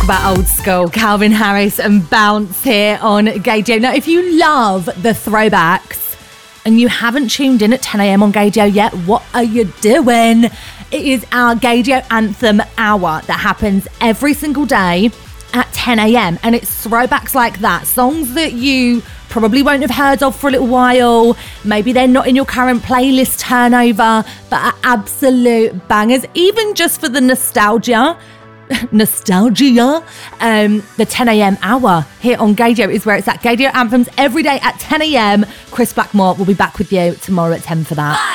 about old school. Calvin Harris and Bounce here on Gaydio. Now, if you love the throwbacks and you haven't tuned in at 10 a.m. on Gaydio yet, what are you doing? It is our Gaydio Anthem Hour that happens every single day at 10 a.m. and it's throwbacks like that, songs that you probably won't have heard of for a little while. Maybe they're not in your current playlist turnover, but are absolute bangers, even just for the nostalgia. The 10 a.m. hour here on Gaydio is where it's at. Gaydio Anthems every day at 10 a.m. Chris Blackmore will be back with you tomorrow at 10 for that.